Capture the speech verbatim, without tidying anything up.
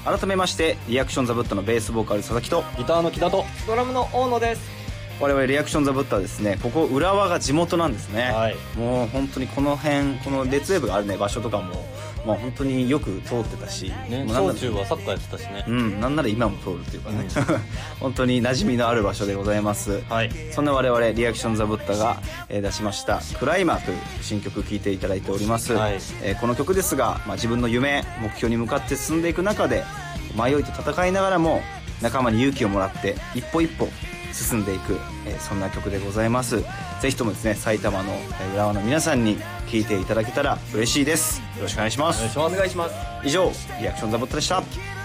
改めましてリアクションザブッタのベースボーカル佐々木とギターの木田とドラムの大野です。 我々リアクションザブッタはですね、ここ浦和が地元なんですね、 はい、 もう本当にこの辺、この列ウェーブがあるね場所とかも、まあ、本当によく通ってたし、 ね、小中はサッカーやってたしね、 うん、なんなら今も通るっていうかね、うん、本当に馴染みのある場所でございます、はい、そんな我々リアクションザブッタが、えー、出しましたクライマーという新曲聴いていただいております、はい、えー、この曲ですが、まあ、自分の夢目標に向かって進んでいく中で迷いと戦いながらも仲間に勇気をもらって一歩一歩進んでいく、えー、そんな曲でございます。ぜひともですね、埼玉の浦和の皆さんに聴いていただけたら嬉しいです。よろしくお願いします。 お願いします。 以上リアクションザボッタでした。